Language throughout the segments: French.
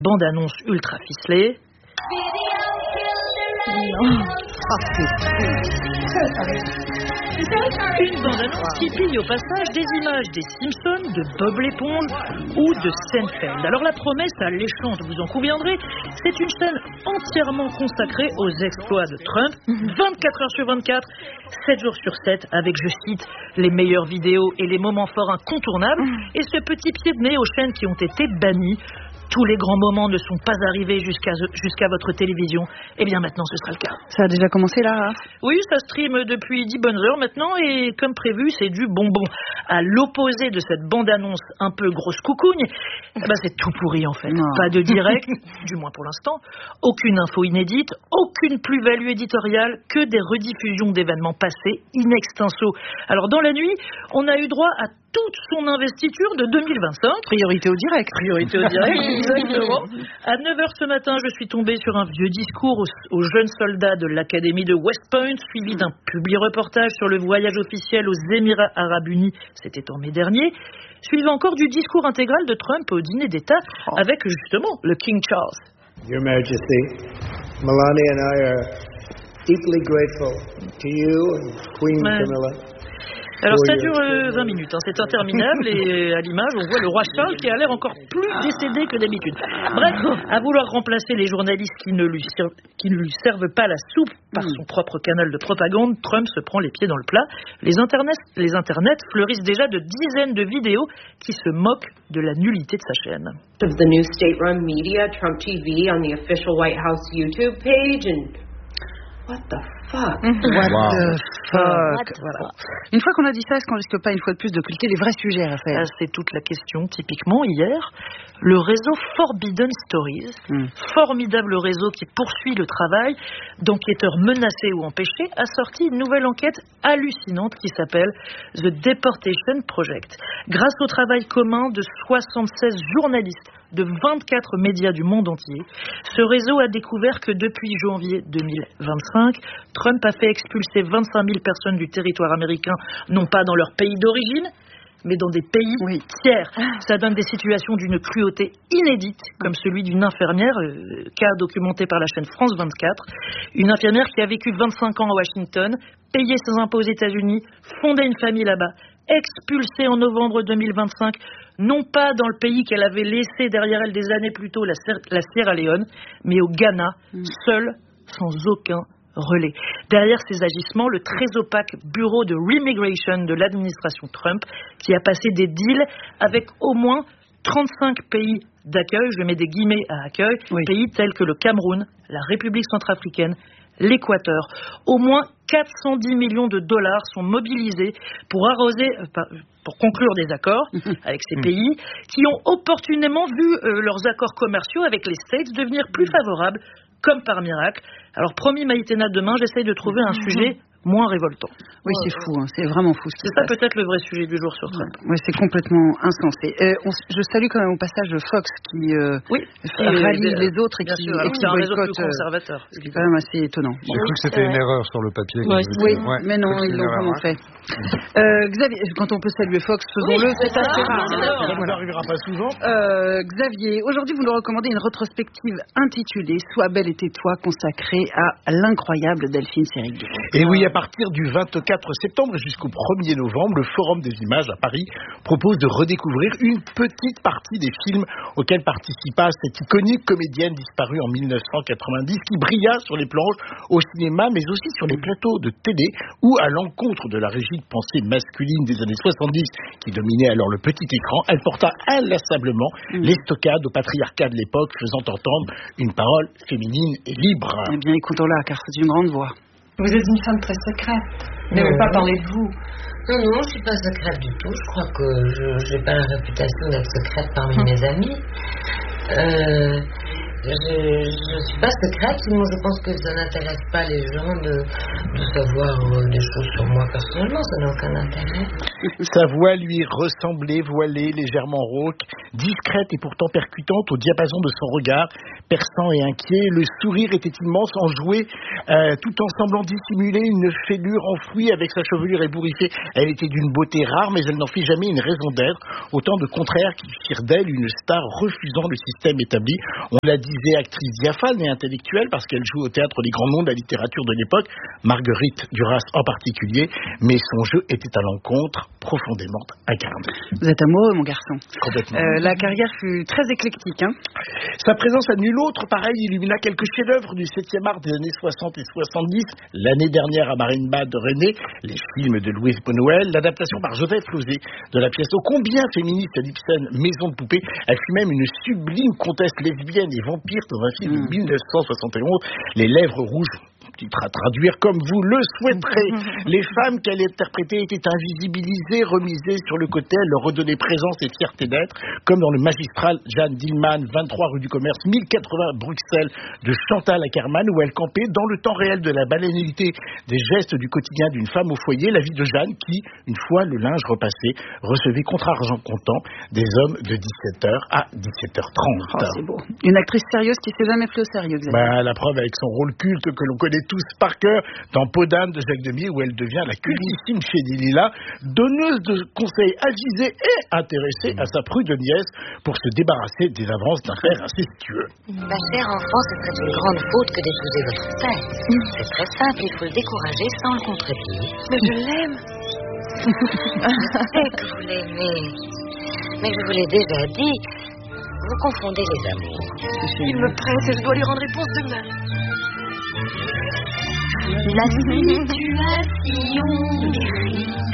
Bande-annonce ultra ficelée. Une bande-annonce qui pille au passage des images des Simpsons, de Bob l'éponge ou de Seinfeld. Alors la promesse alléchante, vous en conviendrez, c'est une chaîne entièrement consacrée aux exploits de Trump, 24 heures sur 24, 7 jours sur 7, avec, je cite, les meilleures vidéos et les moments forts incontournables, et ce petit pied de nez aux chaînes qui ont été bannies. Tous les grands moments ne sont pas arrivés jusqu'à votre télévision. Eh bien, maintenant, ce sera le cas. Ça a déjà commencé, là? Oui, ça stream depuis 10 bonnes heures maintenant et, comme prévu, c'est du bonbon. À l'opposé de cette bande-annonce un peu grosse coucougne, c'est tout pourri, en fait. Non. Pas de direct, du moins pour l'instant. Aucune info inédite, aucune plus-value éditoriale, que des rediffusions d'événements passés in extenso. Alors, dans la nuit, on a eu droit à toute son investiture de 2025. Priorité au direct. Priorité au direct, exactement. À 9h ce matin, je suis tombée sur un vieux discours aux jeunes soldats de l'Académie de West Point, suivi d'un publi-reportage sur le voyage officiel aux Émirats Arabes Unis. C'était en mai dernier. Suivi encore du discours intégral de Trump au dîner d'État avec, justement, le King Charles. Your Majesty, Melania and I are deeply grateful to you and Queen Camilla. Alors ça dure 20 minutes, c'est interminable et à l'image on voit le roi Charles qui a l'air encore plus décédé que d'habitude. Bref, à vouloir remplacer les journalistes qui ne lui servent pas la soupe par son propre canal de propagande, Trump se prend les pieds dans le plat. Les internets fleurissent déjà de dizaines de vidéos qui se moquent de la nullité de sa chaîne. Of the new state-run media, Trump TV on the official White House YouTube page and what the fuck? What the fuck? Voilà. Une fois qu'on a dit ça, est-ce qu'on risque pas une fois de plus de cliquer les vrais sujets, Raphaël? C'est toute la question. Typiquement, hier, le réseau Forbidden Stories, formidable réseau qui poursuit le travail d'enquêteurs menacés ou empêchés, a sorti une nouvelle enquête hallucinante qui s'appelle The Deportation Project. Grâce au travail commun de 76 journalistes de 24 médias du monde entier, ce réseau a découvert que depuis janvier 2025, Trump a fait expulser 25 000 personnes du territoire américain, non pas dans leur pays d'origine, mais dans des pays tiers. Ça donne des situations d'une cruauté inédite, comme celui d'une infirmière, cas documenté par la chaîne France 24, une infirmière qui a vécu 25 ans à Washington, payé ses impôts aux États-Unis, fondé une famille là-bas, expulsée en novembre 2025, non pas dans le pays qu'elle avait laissé derrière elle des années plus tôt, la Sierra Leone, mais au Ghana, seule, sans aucun relais. Derrière ces agissements, le très opaque bureau de Remigration de l'administration Trump, qui a passé des deals avec au moins 35 pays d'accueil, je mets des guillemets à accueil, pays tels que le Cameroun, la République centrafricaine, l'Équateur. Au moins 410 millions de dollars sont mobilisés pour conclure des accords avec ces pays qui ont opportunément vu leurs accords commerciaux avec les States devenir plus favorables, comme par miracle. Alors promis Maïtena, demain j'essaye de trouver un sujet moins révoltant. Oui, c'est fou, c'est vraiment fou. C'est ça peut-être le vrai sujet du jour sur Trump. Oui, c'est complètement insensé. Je salue quand même au passage Fox qui rallie les autres et qui boycotte. Conservateur. C'est quand même assez étonnant. J'ai cru que c'était une erreur sur le papier. Mais non, ils l'ont vraiment fait. Xavier, quand on peut saluer Fox, faisons-le, c'est assez rare. Ça ne arrivera pas souvent. Xavier, aujourd'hui vous nous recommandez une rétrospective intitulée Sois belle et tais-toi, consacrée à l'incroyable Delphine Seyrig. Et oui, à partir du 24 septembre jusqu'au 1er novembre, le Forum des images à Paris propose de redécouvrir une petite partie des films auxquels participa cette iconique comédienne disparue en 1990 qui brilla sur les planches au cinéma mais aussi sur les plateaux de télé où, à l'encontre de la rigide pensée masculine des années 70 qui dominait alors le petit écran, elle porta inlassablement l'estocade au patriarcat de l'époque, faisant entendre une parole féminine et libre. Eh bien, écoutons-la, car c'est une grande voix. Vous êtes une femme très secrète. Vous n'avez pas parlé de vous. Non, je ne suis pas secrète du tout. Je crois que je n'ai pas la réputation d'être secrète parmi mes amis. Je suis pas secrète, sinon je pense que ça n'intéresse pas les gens de savoir des choses sur moi personnellement, ça n'a aucun intérêt. Sa voix lui ressemblait, voilée, légèrement rauque, discrète et pourtant percutante au diapason de son regard, perçant et inquiet. Le sourire était immense, enjoué, tout en semblant dissimuler une fêlure enfouie avec sa chevelure ébouriffée. Elle était d'une beauté rare, mais elle n'en fit jamais une raison d'être. Autant de contraires qui firent d'elle une star refusant le système établi. On la disait actrice diaphane et intellectuelle parce qu'elle joue au théâtre des grands noms de la littérature de l'époque, Marguerite Duras en particulier, mais son jeu était à l'encontre profondément incarné. Vous êtes amoureux, mon garçon. Complètement. La carrière fut très éclectique. Sa présence à nul autre, pareil, illumina quelques chefs-d'œuvre du 7e art des années 60 et 70. L'année dernière à Marienbad de René, les films de Louise Bonoël, l'adaptation par Joseph Losey de la pièce ô combien féministe à Ibsen, Maison de poupée. Elle fut même une sublime comtesse lesbienne et vampire dans un film de 1971, Les Lèvres Rouges. Titre à traduire comme vous le souhaiterez. Les femmes qu'elle interprétait étaient invisibilisées, remisées sur le côté, elle leur redonnait présence et fierté d'être, comme dans le magistral Jeanne Dillman, 23 rue du Commerce, 1080 Bruxelles, de Chantal Ackerman, où elle campait dans le temps réel de la banalité des gestes du quotidien d'une femme au foyer, la vie de Jeanne qui, une fois le linge repassé, recevait contre argent comptant des hommes de 17h à 17h30. Oh, c'est beau. Une actrice sérieuse qui s'est jamais pris au sérieux, Xavier. La preuve avec son rôle culte que l'on connaît tous par cœur dans Peau d'âne de Jacques Demy, où elle devient la cultissime chez Lila, donneuse de conseils avisés et intéressée à sa prude nièce pour se débarrasser des avances d'un père incestueux. Ma chère enfant, ce serait une grande faute que d'épouser votre père. C'est très simple, il faut le décourager sans le contredire. Mais je l'aime. Je sais que vous l'aimez, mais je vous l'ai déjà dit, vous confondez les amours. Il me presse et je dois lui rendre réponse demain. La situation mérite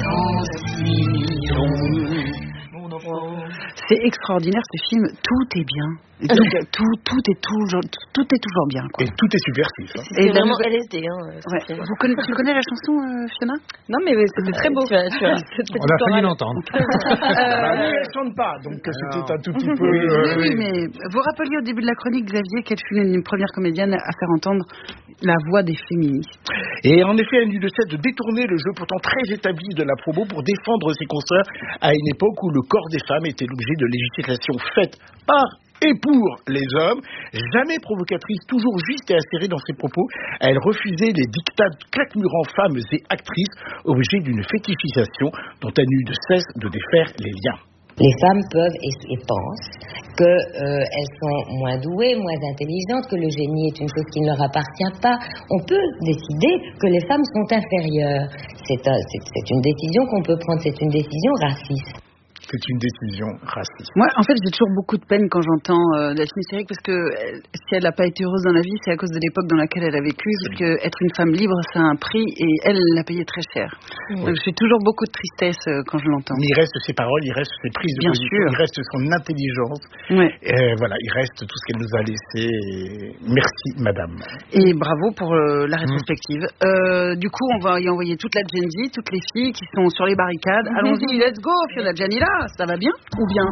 attention. C'est extraordinaire ce film, tout est bien. Donc, tout est toujours bien. Quoi. Et tout est subversif. C'est vraiment LSD. Tu connais la chanson, Fiona? Non, mais c'était très beau. On a failli l'entendre. Elle chante pas, donc c'était un tout petit peu... Oui, mais vous rappeliez au début de la chronique, Xavier, qu'elle fut une première comédienne à faire entendre la voix des féministes. Et en effet, elle n'eut de cesse de détourner le jeu pourtant très établi de la promo pour défendre ses consoeurs à une époque où le corps des femmes était l'objet de législation faite par et pour les hommes, jamais provocatrice, toujours juste et acérée dans ses propos, elle refusait les dictats claquemurants femmes et actrices, objet d'une fétichisation dont elle n'eut de cesse de défaire les liens. Les femmes peuvent et pensent qu'elles sont moins douées, moins intelligentes, que le génie est une chose qui ne leur appartient pas. On peut décider que les femmes sont inférieures. C'est une décision qu'on peut prendre, c'est une décision raciste. C'est une décision raciste. Moi, en fait, j'ai toujours beaucoup de peine quand j'entends Delphine Seyrig, parce que si elle n'a pas été heureuse dans la vie, c'est à cause de l'époque dans laquelle elle a vécu, parce que être une femme libre, ça a un prix, et elle l'a payé très cher. Donc j'ai toujours beaucoup de tristesse quand je l'entends. Mais il reste ses paroles, il reste ses prises de position, il reste son intelligence. Ouais. Voilà, il reste tout ce qu'elle nous a laissé. Merci, madame. Et bravo pour la rétrospective. Du coup, on va y envoyer toute la Gen Z, toutes les filles qui sont sur les barricades. Allons-y, let's go, Fiona Gianni. Ça va bien ou bien?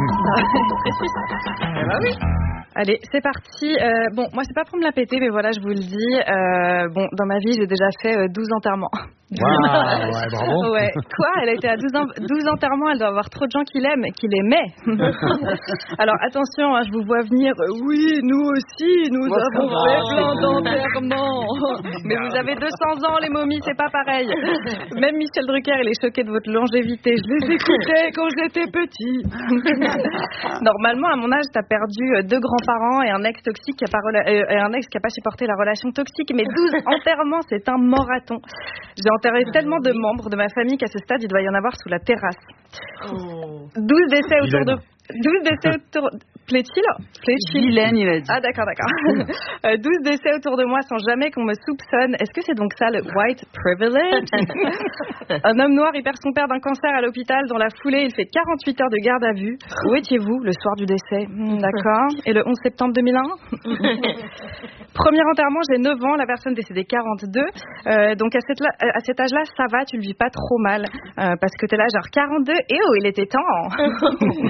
Bah oui. Allez, c'est parti. Bon, moi, c'est pas pour me la péter, mais voilà, je vous le dis. Bon, dans ma vie, j'ai déjà fait 12 enterrements. Wow, ouais, bravo. Ouais. Quoi? Elle a été à 12 enterrements, elle doit avoir trop de gens qui l'aiment, qui l'aimaient. Alors, attention, hein, je vous vois venir. Oui, nous aussi, nous avons fait plein d'enterrements. Mais vous avez 200 ans, les momies, c'est pas pareil. Même Michel Drucker, il est choqué de votre longévité. Je les écoutais quand j'étais petit. Normalement, à mon âge, t'as perdu 2 grands-parents et un ex toxique qui a pas supporté la relation toxique. Mais 12 enterrements, c'est un marathon. J'ai enterré tellement de membres de ma famille qu'à ce stade, il doit y en avoir sous la terrasse. 12 décès autour de... 12 décès autour... Plaît-il? Vilaine, il a dit. Ah, d'accord. 12 décès autour de moi sans jamais qu'on me soupçonne. Est-ce que c'est donc ça, le white privilege? Un homme noir, il perd son père d'un cancer à l'hôpital. Dans la foulée, il fait 48 heures de garde à vue. Où étiez-vous le soir du décès? D'accord. Et le 11 septembre 2001? Premier enterrement, j'ai 9 ans. La personne décédée 42. Donc, à cet âge-là, ça va, tu le vis pas trop mal. Parce que t'es là, genre 42. Et oh, il était temps.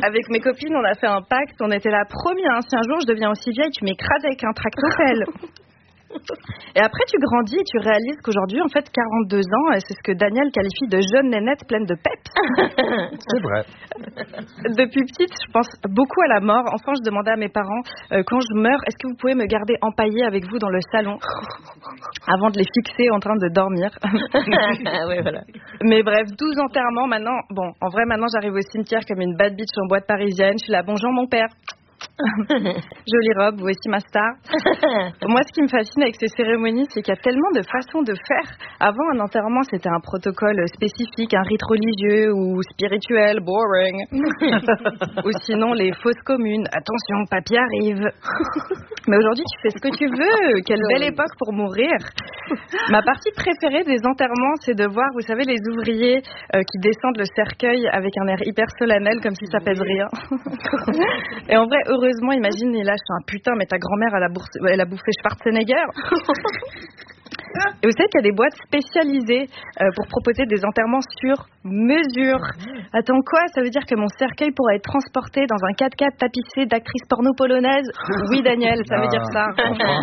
Avec mes copines, on a fait un pacte, on était là, promis, hein, si un jour je deviens aussi vieille, tu m'écrases avec un tractopelle. Et après, tu grandis et tu réalises qu'aujourd'hui, en fait, 42 ans, c'est ce que Daniel qualifie de jeune nénette pleine de peps. C'est vrai. Depuis petite, je pense beaucoup à la mort. Enfin, je demandais à mes parents, quand je meurs, est-ce que vous pouvez me garder empaillée avec vous dans le salon avant de les fixer en train de dormir. Ouais, voilà. Mais bref, 12 enterrements maintenant. Bon, en vrai, maintenant, j'arrive au cimetière comme une bad bitch en boîte parisienne. Je suis là, bonjour mon père. Jolie robe, voici ma star. Moi, ce qui me fascine avec ces cérémonies, c'est qu'il y a tellement de façons de faire. Avant, un enterrement, c'était un protocole spécifique, un rite religieux ou spirituel, boring. Ou sinon, les fosses communes. Attention, papy arrive. Mais aujourd'hui, tu fais ce que tu veux. Quelle belle époque pour mourir. Ma partie préférée des enterrements, c'est de voir, vous savez, les ouvriers qui descendent le cercueil avec un air hyper solennel, comme si ça pèse rien. Et en vrai, heureusement, imagine, il lâche un putain, mais ta grand-mère, elle a bouffé Schwarzenegger. Et vous savez qu'il y a des boîtes spécialisées pour proposer des enterrements sur mesure. Attends, quoi? Ça veut dire que mon cercueil pourra être transporté dans un 4x4 tapissé d'actrices porno polonaises? Oui, Daniel, ça veut dire ça.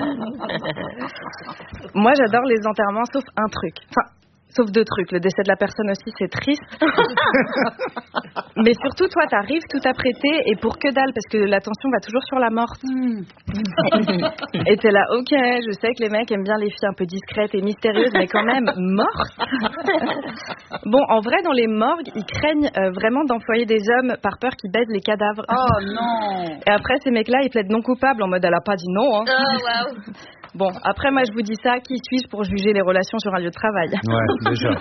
Moi, j'adore les enterrements, sauf un truc. Enfin, sauf deux trucs. Le décès de la personne aussi, c'est triste. Mais surtout, toi, t'arrives tout apprêté et pour que dalle, parce que l'attention va toujours sur la morte. Et t'es là, ok, je sais que les mecs aiment bien les filles un peu discrètes et mystérieuses, mais quand même, mortes. Bon, en vrai, dans les morgues, ils craignent vraiment d'employer des hommes par peur qu'ils baisent les cadavres. Oh non. Et après, ces mecs-là, ils plaident non coupables en mode, elle a pas dit non. Hein. Oh, waouh. Bon, après, moi, je vous dis ça, qui suis-je pour juger les relations sur un lieu de travail? Ouais, déjà.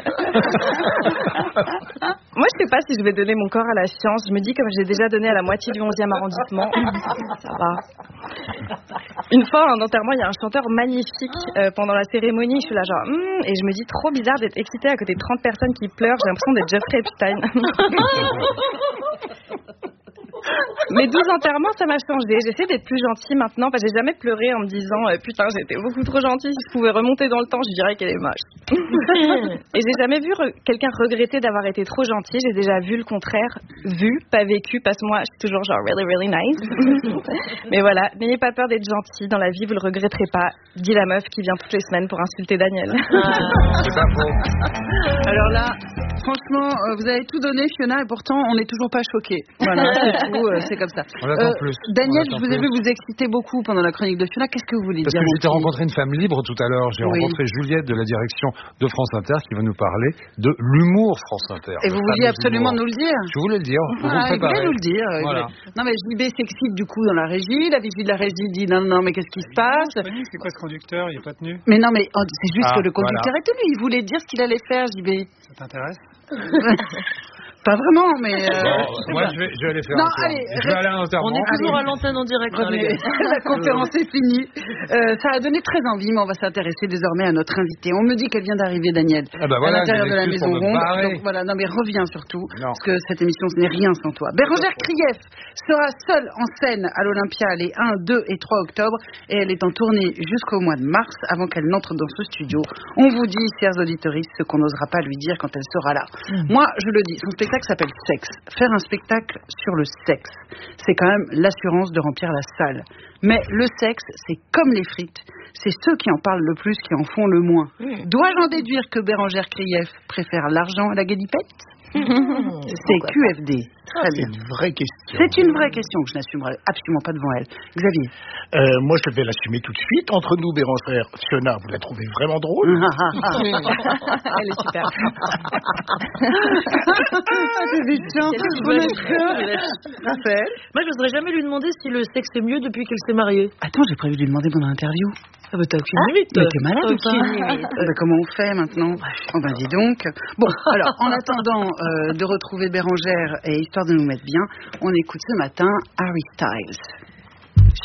Moi, je sais pas si je vais donner mon corps à la science. Je me dis, comme j'ai déjà donné à la moitié du 11e arrondissement, ça va. Une fois, à un enterrement, il y a un chanteur magnifique pendant la cérémonie. Je suis là, genre, et je me dis, trop bizarre d'être excitée à côté de 30 personnes qui pleurent. J'ai l'impression d'être Jeffrey Epstein. Mes 12 enterrements, ça m'a changé. J'essaie d'être plus gentille maintenant. J'ai jamais pleuré en me disant putain, j'étais beaucoup trop gentille. Si je pouvais remonter dans le temps, je dirais qu'elle est moche. Et j'ai jamais vu quelqu'un regretter d'avoir été trop gentil. J'ai déjà vu le contraire. Vu, pas vécu. Parce que moi, je suis toujours genre really, really nice. Mais voilà, n'ayez pas peur d'être gentil. Dans la vie, vous le regretterez pas. Dit la meuf qui vient toutes les semaines pour insulter Daniel. C'est pas faux. Alors là, franchement, vous avez tout donné, Fiona, et pourtant, on n'est toujours pas choqués. Voilà, c'est tout, c'est comme ça. On attend plus. Daniel, je vous ai vu vous exciter beaucoup pendant la chronique de Fiona. Qu'est-ce que vous voulez dire? Parce que j'étais rencontré une femme libre tout à l'heure. J'ai rencontré Juliette de la direction de France Inter qui va nous parler de l'humour France Inter. Et vous vouliez absolument nous le dire? Je voulais le dire. Vous voulez nous le dire. Voilà. Non, mais JB s'excite du coup dans la régie. La vigie de la régie dit non, mais qu'est-ce qui se passe? C'est quoi ce conducteur? Il n'est pas tenu? Mais non, mais c'est juste que le conducteur est tenu. Il voulait dire ce qu'il allait faire, JB. Ça t'intéresse? Pas vraiment, mais... Moi, je vais aller faire je vais aller à l'enterrement. On est toujours à l'antenne en direct. La conférence est finie. Ça a donné très envie, mais on va s'intéresser désormais à notre invitée. On me dit qu'elle vient d'arriver, Daniel, à l'intérieur de la Maison Ronde. Donc voilà, non mais reviens surtout, parce que cette émission, ce n'est rien sans toi. Bérangère Krief sera seule en scène à l'Olympia les 1, 2 et 3 octobre, et elle est en tournée jusqu'au mois de mars, avant qu'elle n'entre dans ce studio. On vous dit, chers auditoristes, ce qu'on n'osera pas lui dire quand elle sera là. Moi, je le dis, son spectacle s'appelle Sexe. Faire un spectacle sur le sexe, c'est quand même l'assurance de remplir la salle. Mais le sexe, c'est comme les frites. C'est ceux qui en parlent le plus qui en font le moins. Dois-je en déduire que Bérangère Krief préfère l'argent à la guédipette? C'est QFD. Très bien. C'est une vraie question. C'est une vraie question que je n'assumerai absolument pas devant elle. Xavier? Moi, je vais l'assumer tout de suite. Entre nous, Bérangère, Fiona, vous la trouvez vraiment drôle? Elle est super. Raphaël? Moi, je n'oserais jamais lui demander si le sexe est mieux depuis qu'elle s'est mariée. Attends, j'ai prévu de lui demander pendant l'interview. Ah bah t'as aucune limite. Mais t'es malade ou quoi? Comment on fait maintenant? Oh ben dis donc. Bon, alors, en attendant de retrouver Bérangère et histoire de nous mettre bien, on écoute ce matin Harry Styles.